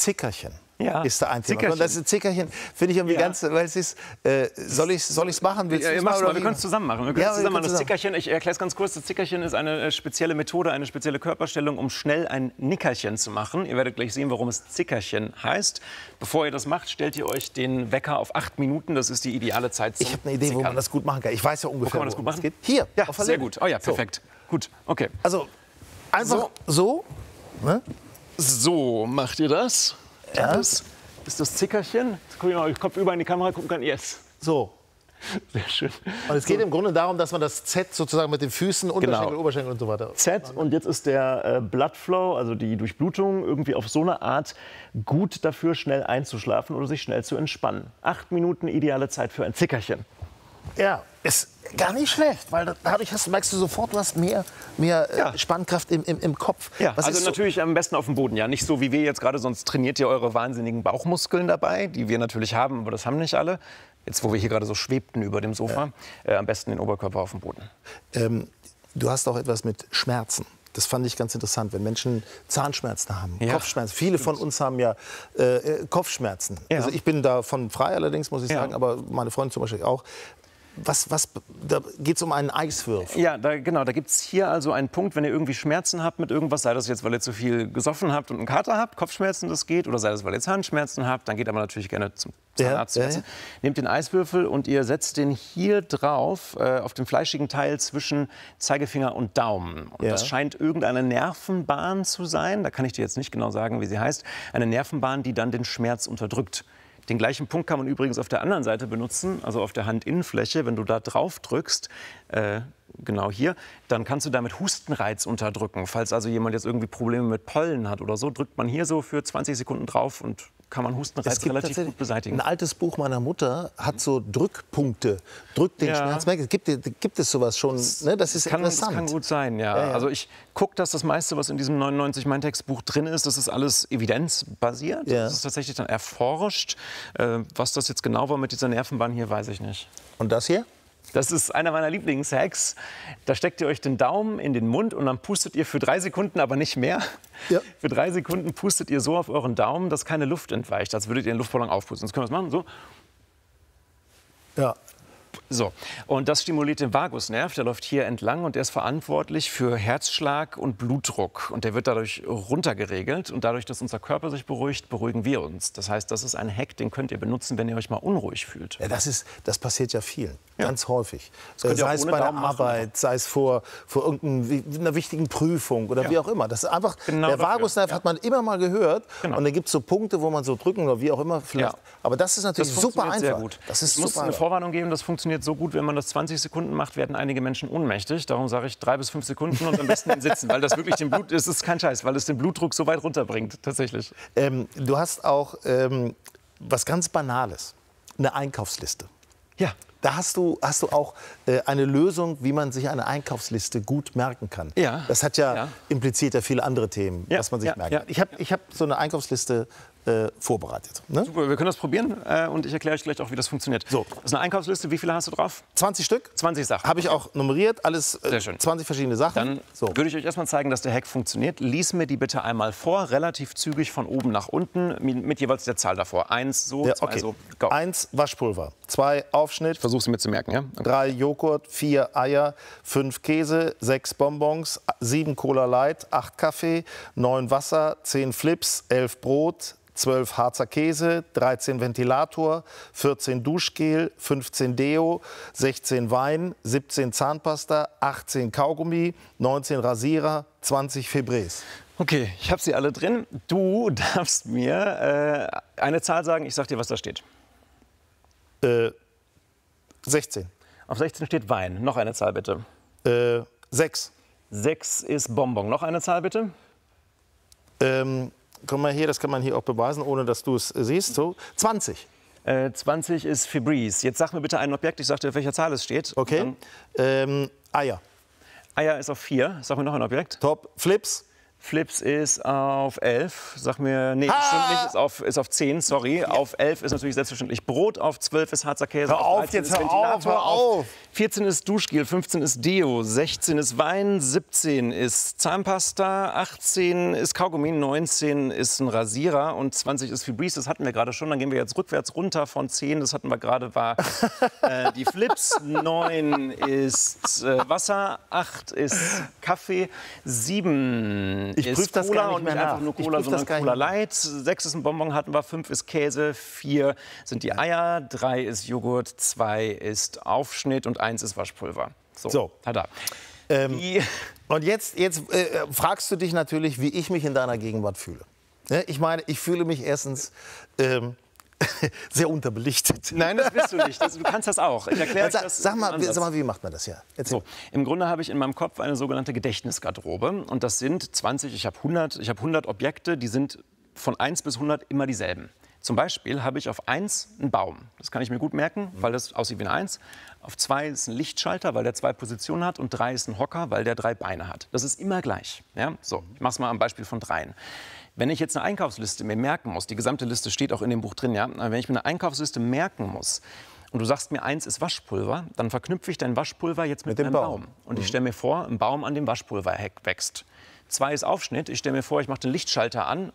Zickerchen. Ja, ist da ein Thema. Zickerchen. Und das ist Zickerchen finde ich irgendwie ganz, weil es ist, soll ich's machen? Willst Ja, du's mach's machen, mal. Wir können es zusammen machen. Das Zickerchen, ich erkläre es ganz kurz, das Zickerchen ist eine spezielle Methode, eine spezielle Körperstellung, um schnell ein Nickerchen zu machen. Ihr werdet gleich sehen, warum es Zickerchen heißt. Bevor ihr das macht, stellt ihr euch den Wecker auf 8 Minuten. Das ist die ideale Zeit zum Ich habe eine Idee, wo man das gut machen kann. Ich weiß ja ungefähr, wo kann man das gut machen? geht. Hier, ja, auf der sehr Lehne. gut. Oh ja, perfekt. So. Gut, okay. Also einfach so. Ne? So macht ihr das. Ja. Das ist das Zickerchen. Jetzt guck ich mal, Kopf über in die Kamera gucken kann. Yes. So. Sehr schön. Und es geht im Grunde darum, dass man das Z sozusagen mit den Füßen, Unterschenkel, Genau. Oberschenkel und so weiter. Z und jetzt ist der Blood Flow, also die Durchblutung, irgendwie auf so eine Art gut dafür, schnell einzuschlafen oder sich schnell zu entspannen. 8 Minuten ideale Zeit für ein Zickerchen. Ja, ist gar nicht schlecht, weil dadurch merkst du sofort, du hast mehr Spannkraft im Kopf. Ja, Was also ist natürlich am besten auf dem Boden, ja. Nicht so wie wir jetzt gerade, sonst trainiert ihr eure wahnsinnigen Bauchmuskeln dabei, die wir natürlich haben, aber das haben nicht alle. Jetzt, wo wir hier gerade so schwebten über dem Sofa, am besten den Oberkörper auf dem Boden. Du hast auch etwas mit Schmerzen. Das fand ich ganz interessant, wenn Menschen Zahnschmerzen haben, Kopfschmerzen. Viele von uns haben ja Kopfschmerzen. Ja. Also ich bin davon frei allerdings, muss ich sagen, aber meine Freundin zum Beispiel auch. Da geht es um einen Eiswürfel. Ja, da gibt es hier also einen Punkt, wenn ihr irgendwie Schmerzen habt mit irgendwas, sei das jetzt, weil ihr zu viel gesoffen habt und einen Kater habt, Kopfschmerzen, das geht, oder sei das, weil ihr Zahnschmerzen habt, dann geht aber natürlich gerne zum Zahnarzt. Ja. Nehmt den Eiswürfel und ihr setzt den hier drauf, auf den fleischigen Teil zwischen Zeigefinger und Daumen. Und das scheint irgendeine Nervenbahn zu sein, da kann ich dir jetzt nicht genau sagen, wie sie heißt, eine Nervenbahn, die dann den Schmerz unterdrückt. Den gleichen Punkt kann man übrigens auf der anderen Seite benutzen, also auf der Handinnenfläche. Wenn du da drauf drückst, genau hier, dann kannst du damit Hustenreiz unterdrücken. Falls also jemand jetzt irgendwie Probleme mit Pollen hat oder so, drückt man hier so für 20 Sekunden drauf und kann man Hustenreiz relativ gut beseitigen. Ein altes Buch meiner Mutter hat so Drückpunkte. Drückt den Schmerz weg. Gibt es sowas schon? Ne? Das ist interessant. Das kann gut sein, ja. Also ich gucke, dass das meiste, was in diesem 99 Mein Textbuch drin ist, das ist alles evidenzbasiert. Das ist tatsächlich dann erforscht. Was das jetzt genau war mit dieser Nervenbahn hier, weiß ich nicht. Und das hier? Das ist einer meiner Lieblingshacks. Da steckt ihr euch den Daumen in den Mund und dann pustet ihr für 3 Sekunden, aber nicht mehr. Ja. Für 3 Sekunden pustet ihr so auf euren Daumen, dass keine Luft entweicht. Als würdet ihr einen Luftballon aufpusten. Jetzt können wir das machen, so. Ja. So, und das stimuliert den Vagusnerv, der läuft hier entlang und der ist verantwortlich für Herzschlag und Blutdruck. Und der wird dadurch runtergeregelt und dadurch, dass unser Körper sich beruhigt, beruhigen wir uns. Das heißt, das ist ein Hack, den könnt ihr benutzen, wenn ihr euch mal unruhig fühlt. Ja, das passiert ja vielen, ganz häufig. Sei es bei der Arbeit, sei es vor irgendeiner wichtigen Prüfung oder wie auch immer. Das ist einfach, der Vagusnerv hat man immer mal gehört und da gibt es so Punkte, wo man so drücken oder wie auch immer vielleicht. Aber das ist natürlich super einfach. Sehr gut. Das ist ich muss eine Vorwarnung geben, das funktioniert so gut, wenn man das 20 Sekunden macht, werden einige Menschen ohnmächtig. Darum sage ich 3 bis 5 Sekunden und am besten im Sitzen, weil das wirklich es ist kein Scheiß, weil es den Blutdruck so weit runterbringt, tatsächlich. Du hast auch was ganz Banales, eine Einkaufsliste. Ja. Da hast du auch eine Lösung, wie man sich eine Einkaufsliste gut merken kann. Ja. Das hat impliziert ja viele andere Themen, was man sich merkt. Ja. Ich hab so eine Einkaufsliste vorbereitet. Ne? Super, wir können das probieren und ich erkläre euch gleich auch, wie das funktioniert. So. Das ist eine Einkaufsliste. Wie viele hast du drauf? 20 Stück. 20 Sachen. Habe ich auch nummeriert, alles Sehr schön. 20 verschiedene Sachen. Dann würde ich euch erstmal zeigen, dass der Hack funktioniert. Lies mir die bitte einmal vor, relativ zügig von oben nach unten, mit jeweils der Zahl davor. 1 so, 2 so, go. 1 Waschpulver, 2 Aufschnitt, Versuch sie mir zu merken, ja? Okay. 3 Joghurt, 4 Eier, 5 Käse, 6 Bonbons, 7 Cola Light, 8 Kaffee, 9 Wasser, 10 Flips, 11 Brot, 12 Harzer Käse, 13 Ventilator, 14 Duschgel, 15 Deo, 16 Wein, 17 Zahnpasta, 18 Kaugummi, 19 Rasierer, 20 Febreze. Okay, ich habe sie alle drin. Du darfst mir eine Zahl sagen, ich sag dir, was da steht. 16. Auf 16 steht Wein. Noch eine Zahl bitte. 6. 6 ist Bonbon. Noch eine Zahl bitte. Guck mal hier, das kann man hier auch beweisen, ohne dass du es siehst. So, 20. 20 ist Febreze. Jetzt sag mir bitte ein Objekt, ich sag dir, auf welcher Zahl es steht. Okay. Eier. Eier ist auf 4. Sag mir noch ein Objekt. Top. Flips. Flips ist auf 11. Sag mir, nee, stimmt nicht, ist auf 10, sorry. Auf 11 ist natürlich selbstverständlich Brot, auf 12 ist Harzer Käse, Hör auf, jetzt hör auf. 14 ist Duschgel, 15 ist Deo, 16 ist Wein, 17 ist Zahnpasta, 18 ist Kaugummi, 19 ist ein Rasierer und 20 ist Febreze, das hatten wir gerade schon. Dann gehen wir jetzt rückwärts runter von 10, das hatten wir gerade, war die Flips, 9 ist Wasser, 8 ist Kaffee, 7 ist Cola und nicht einfach nur Cola, sondern Cola Light. 6 ist ein Bonbon, hatten wir. 5 ist Käse, 4 sind die Eier, 3 ist Joghurt, 2 ist Aufschnitt und 1 ist Waschpulver. So. Tada. Und jetzt fragst du dich natürlich, wie ich mich in deiner Gegenwart fühle. Ich meine, ich fühle mich erstens sehr unterbelichtet. Nein, das bist du nicht. Du kannst das auch. Ich erkläre das. Sag mal, wie macht man das ja? So, im Grunde habe ich in meinem Kopf eine sogenannte Gedächtnisgarderobe. Und das sind 20, ich habe 100 Objekte, die sind von 1 bis 100 immer dieselben. Zum Beispiel habe ich auf 1 einen Baum. Das kann ich mir gut merken, weil das aussieht wie eine 1. Auf 2 ist ein Lichtschalter, weil der 2 Positionen hat. Und 3 ist ein Hocker, weil der 3 Beine hat. Das ist immer gleich. Ja? So, ich mache es mal am Beispiel von 3. Wenn ich jetzt eine Einkaufsliste mir merken muss, die gesamte Liste steht auch in dem Buch drin, ja, wenn ich mir eine Einkaufsliste merken muss und du sagst mir, 1 ist Waschpulver, dann verknüpfe ich dein Waschpulver jetzt mit einem Baum. Und ich stelle mir vor, ein Baum an dem Waschpulver wächst. 2 ist Aufschnitt, ich stelle mir vor, ich mache den Lichtschalter an,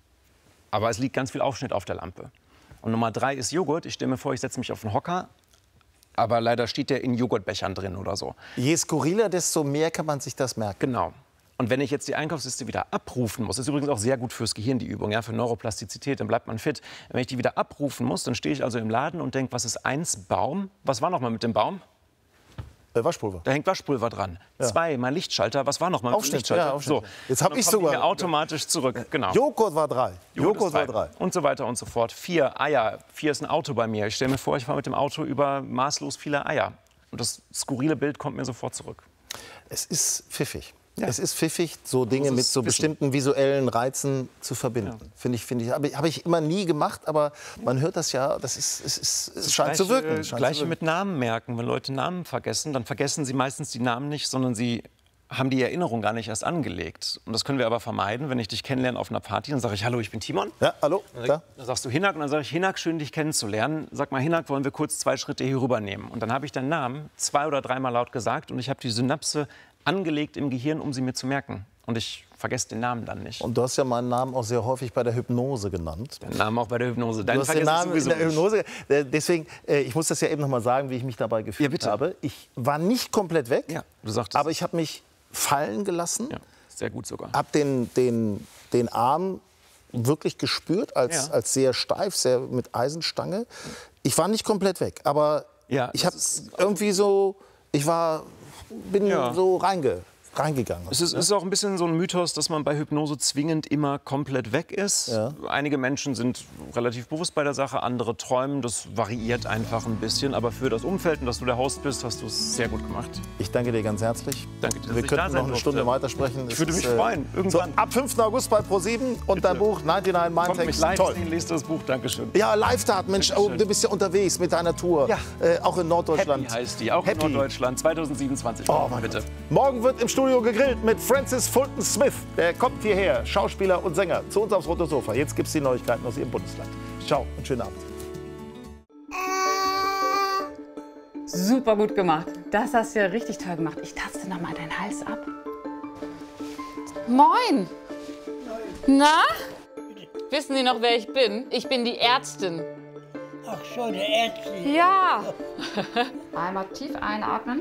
aber es liegt ganz viel Aufschnitt auf der Lampe. Und Nummer 3 ist Joghurt, ich stelle mir vor, ich setze mich auf einen Hocker, aber leider steht der in Joghurtbechern drin oder so. Je skurriler, desto mehr kann man sich das merken. Genau. Und wenn ich jetzt die Einkaufsliste wieder abrufen muss, ist übrigens auch sehr gut fürs Gehirn, die Übung, ja, für Neuroplastizität, dann bleibt man fit. Wenn ich die wieder abrufen muss, dann stehe ich also im Laden und denke, was ist 1, Baum? Was war noch mal mit dem Baum? Waschpulver. Da hängt Waschpulver dran. 2, mein Lichtschalter. Was war noch mal mit dem Lichtschalter? Ja, so, jetzt habe ich sogar automatisch zurück. Genau. Joghurt war 3. Joghurt war 3. Und so weiter und so fort. 4 Eier. 4 ist ein Auto bei mir. Ich stelle mir vor, ich fahre mit dem Auto über maßlos viele Eier. Und das skurrile Bild kommt mir sofort zurück. Es ist pfiffig. Ja. Es ist pfiffig, so Dinge mit so bestimmten visuellen Reizen zu verbinden. Ja. Finde ich. Habe ich immer nie gemacht, aber man hört das ja, es scheint zu wirken. Gleiche mit Namen merken. Wenn Leute Namen vergessen, dann vergessen sie meistens die Namen nicht, sondern sie haben die Erinnerung gar nicht erst angelegt. Und das können wir aber vermeiden, wenn ich dich kennenlerne auf einer Party. Dann sage ich, hallo, ich bin Timon. Ja, hallo. Dann sagst du Hinak und dann sage ich, Hinak, schön, dich kennenzulernen. Sag mal, Hinak, wollen wir kurz 2 Schritte hier rübernehmen? Und dann habe ich deinen Namen 2 oder 3 Mal laut gesagt und ich habe die Synapse angelegt im Gehirn, um sie mir zu merken. Und ich vergesse den Namen dann nicht. Und du hast ja meinen Namen auch sehr häufig bei der Hypnose genannt. Den Namen auch bei der Hypnose. Du hast den Namen in der Hypnose. Deswegen, ich muss das ja eben noch mal sagen, wie ich mich dabei gefühlt habe. Ich war nicht komplett weg, du sagtest aber ich habe mich fallen gelassen. Ja, sehr gut sogar. Habe den Arm wirklich gespürt, als sehr steif, sehr mit Eisenstange. Ich war nicht komplett weg, aber ich habe irgendwie so, bin so reingegangen. Es ist auch ein bisschen so ein Mythos, dass man bei Hypnose zwingend immer komplett weg ist. Ja. Einige Menschen sind relativ bewusst bei der Sache, andere träumen. Das variiert einfach ein bisschen. Aber für das Umfeld und dass du der Host bist, hast du es sehr gut gemacht. Ich danke dir ganz herzlich. Danke dir, dass wir könnten noch eine Stunde weitersprechen. Ich würde mich freuen. Irgendwann. So, ab 5. August bei ProSieben und dein Buch 99 Mindhacks. Toll. Lest das Buch, Dankeschön. Ja, Live-Tat, Mensch, du bist ja unterwegs mit deiner Tour. Ja. Auch in Norddeutschland. Happy heißt die, auch in Norddeutschland, 2027. Oh, bitte. Morgen wird im Studio gegrillt mit Francis Fulton Smith. Der kommt hierher, Schauspieler und Sänger, zu uns aufs rote Sofa. Jetzt gibt es die Neuigkeiten aus Ihrem Bundesland. Ciao und schönen Abend. Super gut gemacht. Das hast du ja richtig toll gemacht. Ich taste noch mal deinen Hals ab. Moin. Na? Wissen Sie noch, wer ich bin? Ich bin die Ärztin. Ach so, die Ärztin. Ja. Einmal tief einatmen.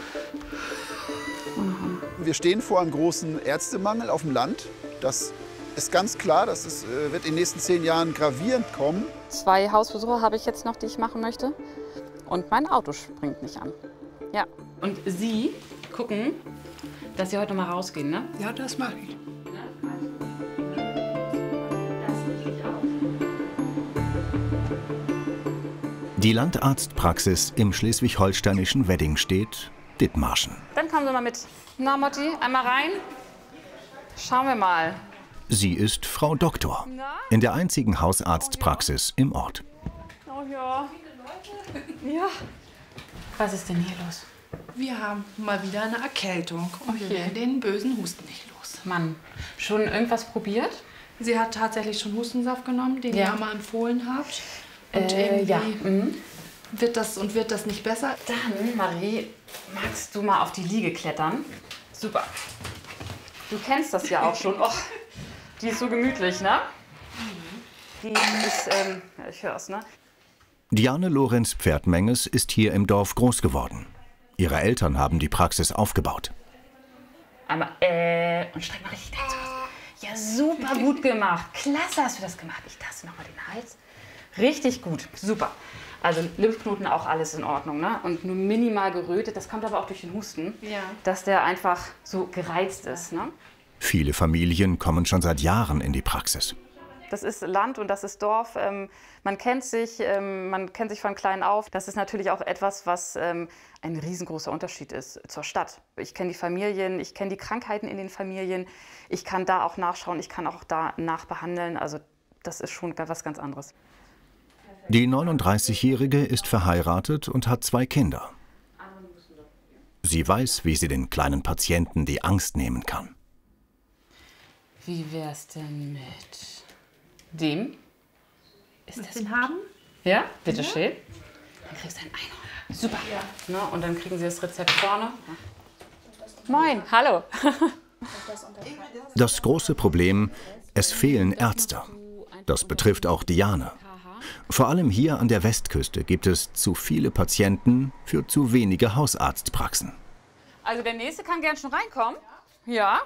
Wir stehen vor einem großen Ärztemangel auf dem Land. Das ist ganz klar, das wird in den nächsten 10 Jahren gravierend kommen. 2 Hausbesuche habe ich jetzt noch, die ich machen möchte. Und mein Auto springt nicht an. Ja. Und Sie gucken, dass Sie heute noch mal rausgehen, ne? Ja, das mache ich. Die Landarztpraxis im schleswig-holsteinischen Weddingstedt, Dithmarschen. Dann kommen Sie mal mit. Na, Motti, einmal rein. Schauen wir mal. Sie ist Frau Doktor in der einzigen Hausarztpraxis im Ort. Oh ja. Ja. Was ist denn hier los? Wir haben mal wieder eine Erkältung und wir werden den bösen Husten nicht los. Mann, schon irgendwas probiert? Sie hat tatsächlich schon Hustensaft genommen, den ihr mal empfohlen habt. Und irgendwie wird das nicht besser. Dann, Marie, magst du mal auf die Liege klettern? Super. Du kennst das ja auch schon. Oh, die ist so gemütlich, ne? Die ist, ich hör's, ne? Diane Lorenz Pferdmenges ist hier im Dorf groß geworden. Ihre Eltern haben die Praxis aufgebaut. Einmal, und streck mal richtig aus. Ja, super gut gemacht. Klasse hast du das gemacht. Ich taste nochmal den Hals. Richtig gut, super. Also Lymphknoten auch alles in Ordnung, ne? Und nur minimal gerötet. Das kommt aber auch durch den Husten, dass der einfach so gereizt ist, ne? Viele Familien kommen schon seit Jahren in die Praxis. Das ist Land und das ist Dorf. Man kennt sich von klein auf. Das ist natürlich auch etwas, was ein riesengroßer Unterschied ist zur Stadt. Ich kenne die Familien, ich kenne die Krankheiten in den Familien. Ich kann da auch nachschauen, ich kann auch da nachbehandeln. Also das ist schon was ganz anderes. Die 39-Jährige ist verheiratet und hat 2 Kinder. Sie weiß, wie sie den kleinen Patienten die Angst nehmen kann. Wie wär's denn mit dem? Ist das den haben? Ja, bitteschön. Dann kriegst du ein Einhorn. Super. Ja. Na, und dann kriegen Sie das Rezept vorne. Moin, hallo. Das große Problem, es fehlen Ärzte. Das betrifft auch Diane. Vor allem hier an der Westküste gibt es zu viele Patienten für zu wenige Hausarztpraxen. Also der Nächste kann gern schon reinkommen. Ja.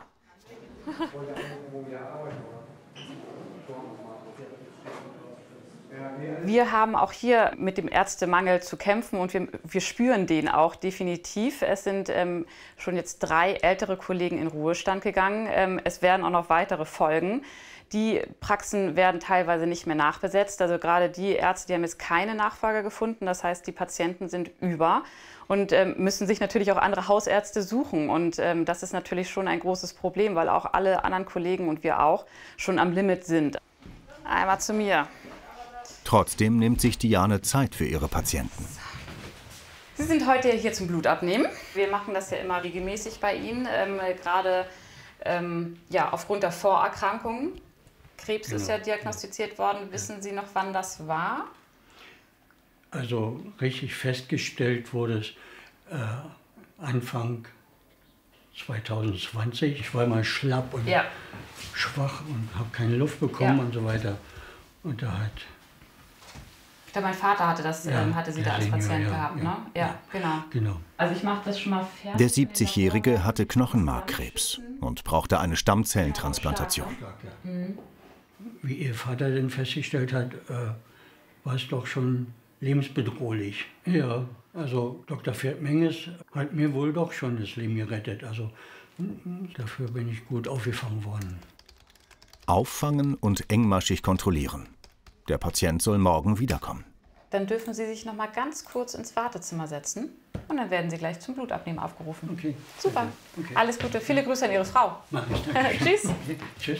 Wir haben auch hier mit dem Ärztemangel zu kämpfen und wir spüren den auch definitiv. Es sind schon jetzt 3 ältere Kollegen in Ruhestand gegangen. Es werden auch noch weitere folgen. Die Praxen werden teilweise nicht mehr nachbesetzt. Also gerade die Ärzte, die haben jetzt keine Nachfolger gefunden. Das heißt, die Patienten sind über und müssen sich natürlich auch andere Hausärzte suchen. Und das ist natürlich schon ein großes Problem, weil auch alle anderen Kollegen und wir auch schon am Limit sind. Einmal zu mir. Trotzdem nimmt sich Diane Zeit für ihre Patienten. Sie sind heute hier zum Blutabnehmen. Wir machen das ja immer regelmäßig bei Ihnen, gerade aufgrund der Vorerkrankungen. Krebs ist ja diagnostiziert worden. Wissen Sie noch, wann das war? Also richtig festgestellt wurde es Anfang 2020. Ich war immer schlapp und schwach und habe keine Luft bekommen und so weiter. Und da hat... Ich glaube, mein Vater hatte das, hatte sie da als Patient gehabt, ne? Ja, genau. Also ich mache das schon mal fertig. Der 70-Jährige hatte Knochenmarkkrebs und brauchte eine Stammzellentransplantation. Wie ihr Vater denn festgestellt hat, war es doch schon lebensbedrohlich. Ja, also Dr. Pferdmenges hat mir wohl doch schon das Leben gerettet. Also dafür bin ich gut aufgefangen worden. Auffangen und engmaschig kontrollieren. Der Patient soll morgen wiederkommen. Dann dürfen Sie sich noch mal ganz kurz ins Wartezimmer setzen und dann werden Sie gleich zum Blutabnehmen aufgerufen. Okay. Super. Okay. Alles Gute. Viele Grüße an Ihre Frau. Mach ich, danke. Tschüss. Tschüss.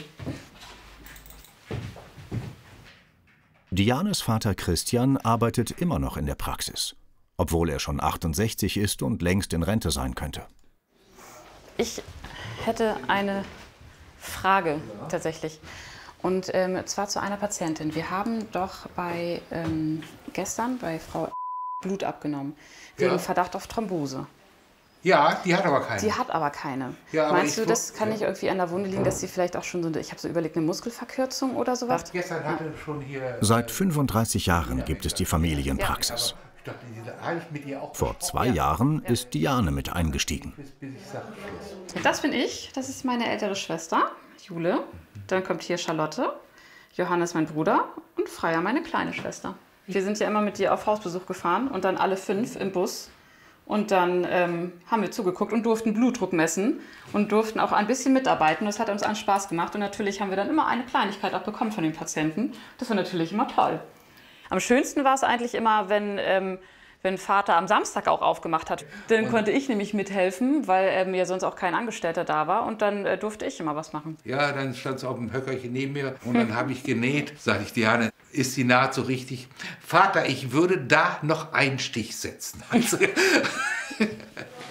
Dianes Vater Christian arbeitet immer noch in der Praxis, obwohl er schon 68 ist und längst in Rente sein könnte. Ich hätte eine Frage tatsächlich. Und zwar zu einer Patientin. Wir haben doch gestern bei Frau Blut abgenommen, wegen Verdacht auf Thrombose. Ja, die hat aber keine. Die hat aber keine. Ja, aber meinst du, das kann nicht irgendwie an der Wunde liegen, dass sie vielleicht auch schon so, ich habe so überlegt, eine Muskelverkürzung oder sowas? Gestern hatte schon hier... Seit 35 Jahren gibt es die Familienpraxis. Vor 2 Jahren ist Diane mit eingestiegen. Das bin ich. Das ist meine ältere Schwester, Jule. Dann kommt hier Charlotte, Johannes mein Bruder und Freya meine kleine Schwester. Wir sind ja immer mit dir auf Hausbesuch gefahren und dann alle 5 im Bus. Und dann haben wir zugeguckt und durften Blutdruck messen und durften auch ein bisschen mitarbeiten. Das hat uns allen Spaß gemacht und natürlich haben wir dann immer eine Kleinigkeit auch bekommen von den Patienten. Das war natürlich immer toll. Am schönsten war es eigentlich immer, wenn Vater am Samstag auch aufgemacht hat. Dann konnte ich nämlich mithelfen, weil ja sonst auch kein Angestellter da war. Und dann durfte ich immer was machen. Ja, dann stand es auf dem Höckerchen neben mir und dann habe ich genäht. Sag ich, Diane, ist die Naht so richtig? Vater, ich würde da noch einen Stich setzen. Also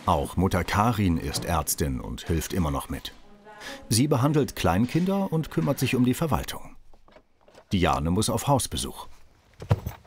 Auch Mutter Karin ist Ärztin und hilft immer noch mit. Sie behandelt Kleinkinder und kümmert sich um die Verwaltung. Diane muss auf Hausbesuch.